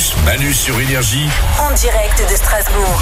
bus Manu sur Énergie. En direct de Strasbourg.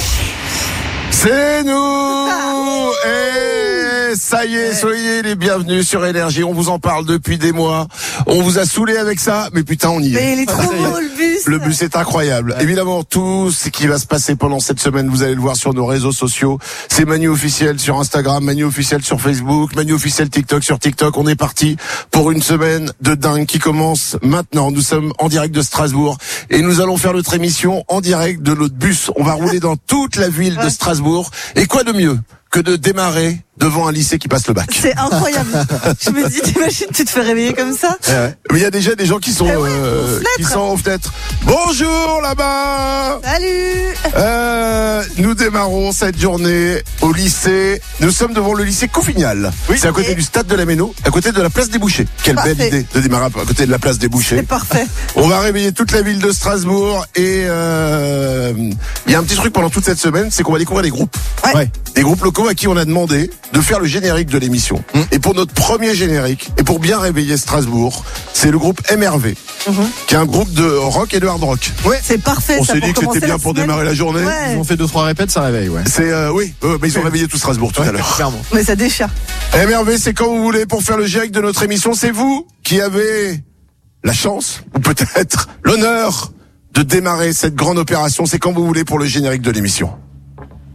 C'est nous et ça y est, soyez les bienvenus sur Énergie. On vous en parle depuis des mois. On vous a saoulé avec ça, mais putain, on y est. Mais il est trop beau le bus. Le bus est incroyable. Ouais. Évidemment, tout ce qui va se passer pendant cette semaine, vous allez le voir sur nos réseaux sociaux. C'est Manu officiel sur Instagram, Manu officiel sur Facebook, Manu officiel TikTok sur TikTok. On est parti pour une semaine de dingue qui commence maintenant. Nous sommes en direct de Strasbourg et nous allons faire notre émission en direct de notre bus. On va rouler dans toute la ville de Strasbourg. Et quoi de mieux que de démarrer devant un lycée qui passe le bac. C'est incroyable. Je me dis, t'imagines, tu te fais réveiller comme ça? Mais il y a déjà des gens qui sont aux fenêtres. Bonjour là-bas. Salut. Nous démarrons cette journée au lycée. Nous sommes devant le lycée Couffignal. Oui. C'est à côté du stade de la Méno, à côté de la place des Bouchers. Quelle belle idée de démarrer à côté de la place des Bouchers. C'est parfait. On va réveiller toute la ville de Strasbourg et il y a un petit truc pendant toute cette semaine, c'est qu'on va découvrir des groupes. Ouais. Des groupes locaux à qui on a demandé de faire le générique de l'émission. Et pour notre premier générique, et pour bien réveiller Strasbourg, c'est le groupe MRV, qui est un groupe de rock et de hard rock. Ouais, c'est parfait. On ça s'est dit que c'était bien pour démarrer la journée. Ouais. Ils ont fait 2-3 répètes, ça réveille, ouais. C'est mais ils ont réveillé tout Strasbourg tout à l'heure. Clairement. Mais ça déchire. MRV, c'est quand vous voulez pour faire le générique de notre émission. C'est vous qui avez la chance, ou peut-être l'honneur, de démarrer cette grande opération. C'est quand vous voulez pour le générique de l'émission.